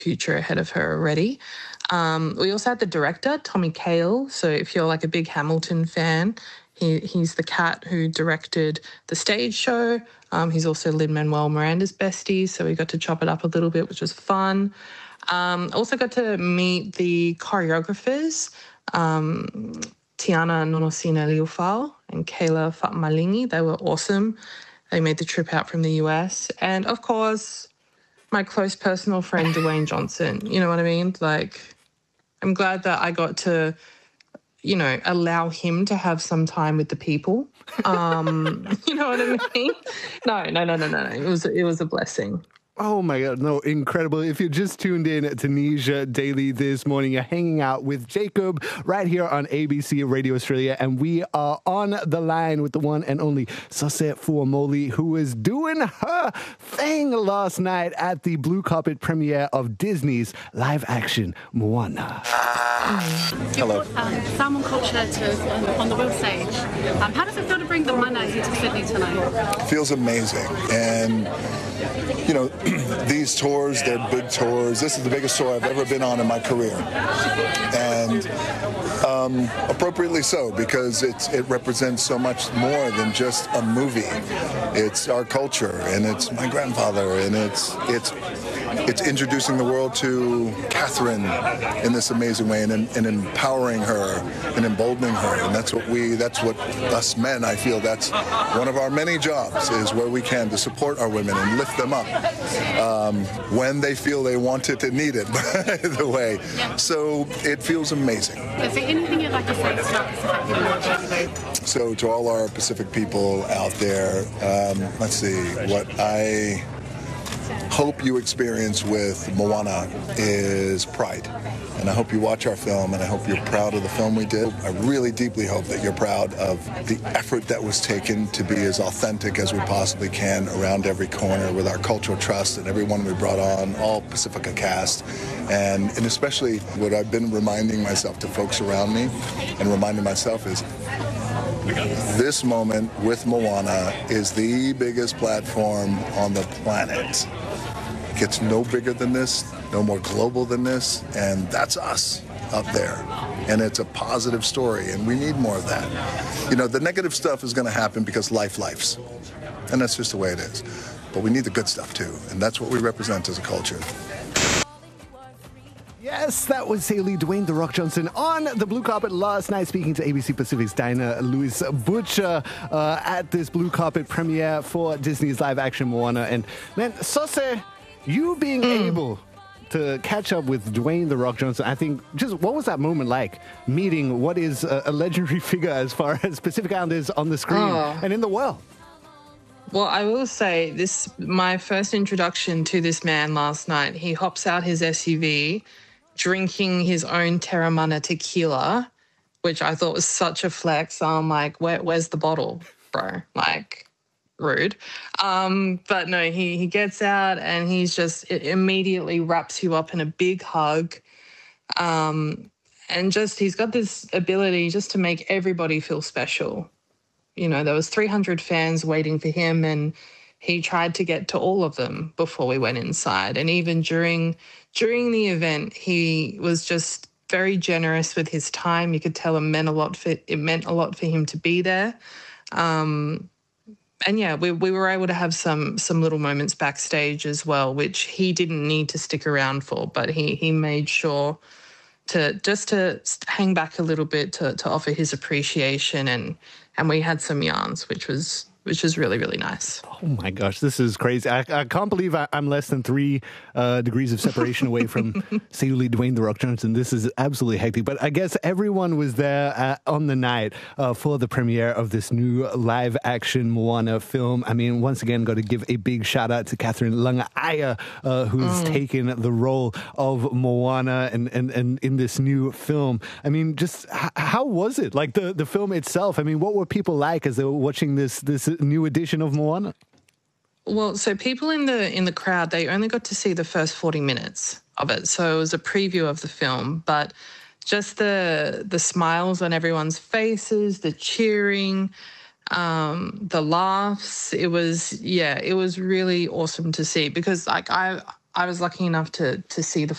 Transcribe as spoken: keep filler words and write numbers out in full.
future ahead of her already. Um, we also had the director, Tommy Kail. So if you're like a big Hamilton fan, he, he's the cat who directed the stage show. Um, he's also Lin-Manuel Miranda's bestie, so we got to chop it up a little bit, which was fun. Um, also got to meet the choreographers, um, Tiana Nonosina Liufal and Kayla Fatmalingi. They were awesome. They made the trip out from the U S. And, of course, my close personal friend, Dwayne Johnson. You know what I mean? Like, I'm glad that I got to, you know, allow him to have some time with the people. Um, you know what I mean? No, no, no, no, no. It was, it was a blessing. Oh my God, no, incredible. If you just tuned in to Tunisia Daily this morning, you're hanging out with Jacob right here on A B C Radio Australia, and we are on the line with the one and only Sose Fuamoli, who was doing her thing last night at the blue carpet premiere of Disney's live-action Moana. Hello. Um, salmon culture to on, on the world stage. Um, how does it feel to bring the mana here to Sydney tonight? Feels amazing, and you know, these tours, they're big tours. This is the biggest tour I've ever been on in my career. And um, appropriately so, because it's, it represents so much more than just a movie. It's our culture, and it's my grandfather, and it's it's it's introducing the world to Catherine in this amazing way, and, and empowering her and emboldening her. And that's what we, that's what us men, I feel that's one of our many jobs, is where we can to support our women and lift them up um, when they feel they want it and need it, by the way. So it feels amazing. Is there anything you'd like to say to start Pacific people watching today? So to all our Pacific people out there, um, let's see, what I hope you experience with Moana is pride. And I hope you watch our film, and I hope you're proud of the film we did. I really deeply hope that you're proud of the effort that was taken to be as authentic as we possibly can around every corner with our cultural trust and everyone we brought on, all Pacifica cast. And, and especially what I've been reminding myself to folks around me and reminding myself is this moment with Moana is the biggest platform on the planet. It gets no bigger than this, no more global than this, and that's us up there. And it's a positive story, and we need more of that. You know, the negative stuff is going to happen because life lifes, and that's just the way it is. But we need the good stuff too, and that's what we represent as a culture. Yes, that was Haley Dwayne The Rock Johnson on the blue carpet last night, speaking to A B C Pacific's Dinah Louise Butcher uh, at this blue carpet premiere for Disney's live-action Moana. And man, Sose, you being mm. able to catch up with Dwayne The Rock Johnson, I think, just what was that moment like, meeting what is a, a legendary figure as far as Pacific Islanders on the screen oh. and in the world? Well, I will say this, my first introduction to this man last night, he hops out his S U V drinking his own Terramana tequila, which I thought was such a flex. I'm like, Where, where's the bottle, bro? Like, rude. Um, but no, he, he gets out and he's just, it immediately wraps you up in a big hug. Um, and just, he's got this ability just to make everybody feel special. You know, there was three hundred fans waiting for him, and he tried to get to all of them before we went inside. And even during during the event, he was just very generous with his time. You could tell it meant a lot for it meant a lot for him to be there. Um, and yeah, we we were able to have some some little moments backstage as well, which he didn't need to stick around for, but he he made sure to just to hang back a little bit to to offer his appreciation, and and we had some yarns, which was which was really, really nice. Oh my gosh, this is crazy. I, I can't believe I, I'm less than three uh, degrees of separation away from Sayuli Dwayne The Rock Johnson. This is absolutely hectic. But I guess everyone was there uh, on the night uh, for the premiere of this new live-action Moana film. I mean, once again, got to give a big shout-out to Catherine Langaia, uh, who's mm. taken the role of Moana and, and, and in this new film. I mean, just h- how was it? Like, the, the film itself, I mean, what were people like as they were watching this this new edition of Moana? Well, so people in the in the crowd, they only got to see the first forty minutes of it. So it was a preview of the film, but just the the smiles on everyone's faces, the cheering, um, the laughs, it was, yeah, it was really awesome to see, because like I I was lucky enough to to see the